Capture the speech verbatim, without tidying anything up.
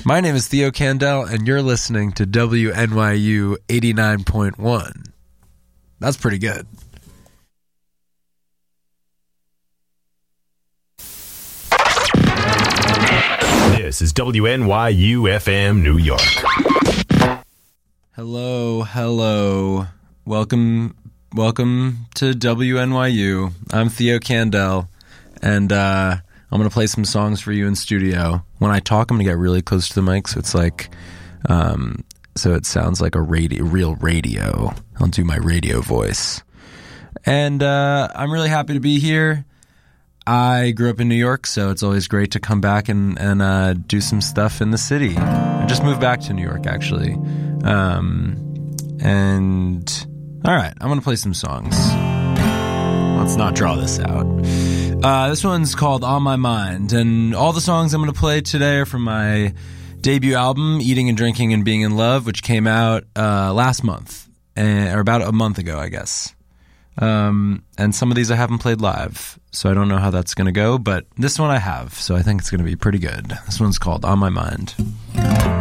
My name is Theo Kandel, and you're listening to W N Y U eighty-nine point one. That's pretty good. This is W N Y U F M New York. Hello, hello. Welcome, welcome to W N Y U. I'm Theo Kandel, and uh, I'm going to play some songs for you in studio. When I talk, I'm going to get really close to the mic, so it's like, um, so it sounds like a radio, real radio. I'll do my radio voice. And uh, I'm really happy to be here. I grew up in New York, so it's always great to come back and, and uh, do some stuff in the city. I just moved back to New York, actually. Um, and, all right, I'm going to play some songs. Let's not draw this out. Uh, this one's called On My Mind, and all the songs I'm going to play today are from my debut album, Eating and Drinking and Being in Love, which came out uh, last month, uh, or about a month ago, I guess. Um, and some of these I haven't played live, so I don't know how that's going to go, but this one I have, so I think it's going to be pretty good. This one's called On My Mind.